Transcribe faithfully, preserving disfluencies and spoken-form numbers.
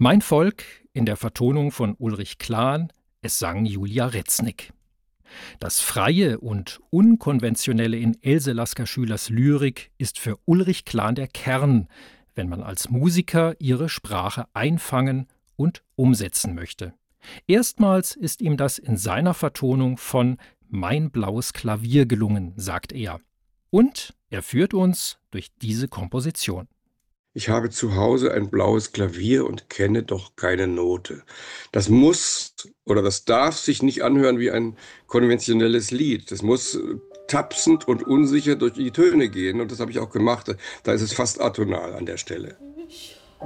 Mein Volk in der Vertonung von Ulrich Klahn, es sang Julia Reznik. Das Freie und Unkonventionelle in Else Lasker-Schülers Lyrik ist für Ulrich Klahn der Kern, wenn man als Musiker ihre Sprache einfangen und umsetzen möchte. Erstmals ist ihm das in seiner Vertonung von Mein blaues Klavier gelungen, sagt er. Und er führt uns durch diese Komposition. Ich habe zu Hause ein blaues Klavier und kenne doch keine Note. Das muss oder das darf sich nicht anhören wie ein konventionelles Lied. Das muss äh, tapsend und unsicher durch die Töne gehen und das habe ich auch gemacht. Da ist es fast atonal an der Stelle.